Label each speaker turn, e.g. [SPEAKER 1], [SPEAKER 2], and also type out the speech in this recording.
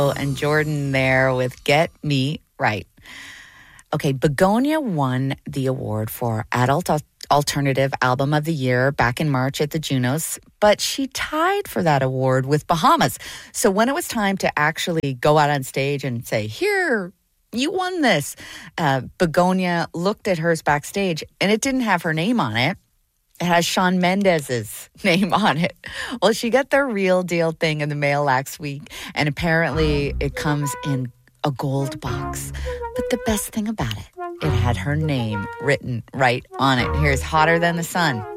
[SPEAKER 1] and Jordan there with Get Me Right. Okay, Begonia won the award for Adult Alternative Album of the Year back in March at the Junos, but she tied for that award with Bahamas. So when it was time to actually go out on stage and say, here, you won this, Begonia looked at hers backstage and it didn't have her name on it. It has Shawn Mendes's name on it. Well, she got the real deal thing in the mail last week, and apparently it comes in a gold box. But the best thing about it, it had her name written right on it. Here's Hotter Than the Sun.